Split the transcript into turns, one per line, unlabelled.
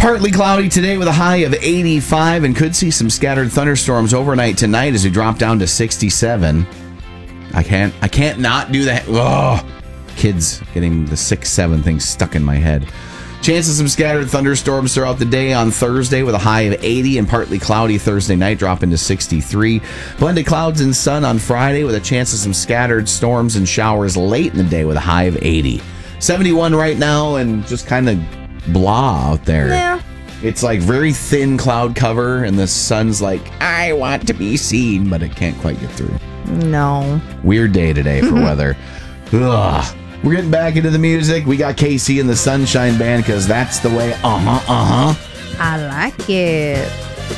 Partly cloudy today with a high of 85 and could see some scattered thunderstorms overnight tonight as we drop down to 67. I can't not do that. Ugh. Kids getting the 6-7 thing stuck in my head. Chance of some scattered thunderstorms throughout the day on Thursday with a high of 80 and partly cloudy Thursday night dropping to 63. Blended clouds and sun on Friday with a chance of some scattered storms and showers late in the day with a high of 80. 71 right now and just kind of blah out there.
Yeah.
It's like very thin cloud cover and the sun's like, I want to be seen, but it can't quite get through.
No.
Weird day today for weather. Ugh. We're getting back into the music. We got KC and the Sunshine Band because that's the way.
I like it.